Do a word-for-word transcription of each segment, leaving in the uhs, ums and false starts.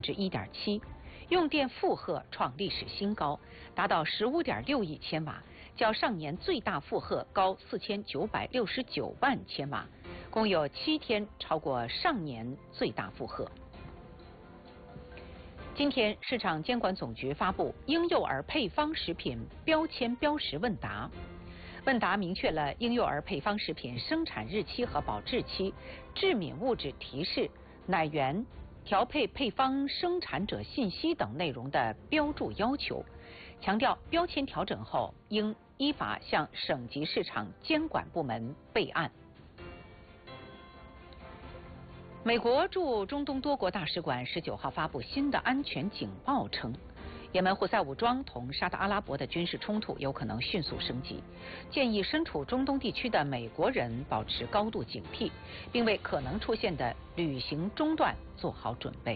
之一点七，用电负荷创历史新高，达到十五点六亿千瓦，较上年最大负荷高四千九百六十九万千瓦，共有七天超过上年最大负荷。今天，市场监管总局发布婴幼儿配方食品标签标识问答。问答明确了婴幼儿配方食品生产日期和保质期、致敏物质提示、奶源、调配配方生产者信息等内容的标注要求，强调标签调整后应依法向省级市场监管部门备案。美国驻中东多国大使馆十九号发布新的安全警报称，也门胡塞武装同沙特阿拉伯的军事冲突有可能迅速升级，建议身处中东地区的美国人保持高度警惕，并为可能出现的旅行中断做好准备。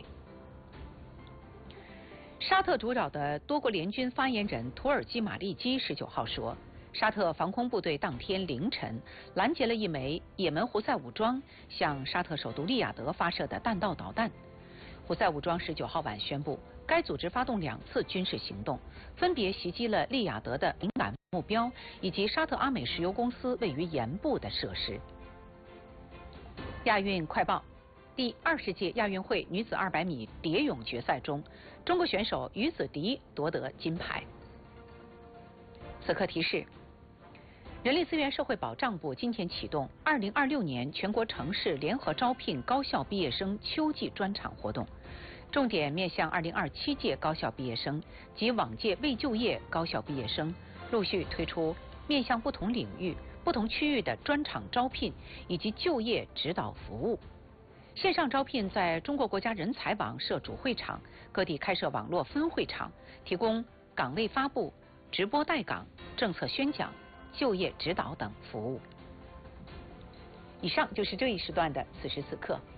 沙特主导的多国联军发言人土耳其马利基十九号说，沙特防空部队当天凌晨拦截了一枚也门胡塞武装向沙特首都利雅得发射的弹道导弹。胡塞武装十九号晚宣布，该组织发动两次军事行动，分别袭击了利雅得的敏感目标以及沙特阿美石油公司位于盐部的设施。亚运快报：第二十届亚运会女子二百米蝶泳决赛中，中国选手于子迪夺得金牌。此刻提示：人力资源社会保障部今天启动二零二六年全国城市联合招聘高校毕业生秋季专场活动，重点面向二零二七届高校毕业生及往届未就业高校毕业生，陆续推出面向不同领域、不同区域的专场招聘以及就业指导服务。线上招聘在中国国家人才网设主会场，各地开设网络分会场，提供岗位发布、直播带岗、政策宣讲、就业指导等服务。以上就是这一时段的此时此刻。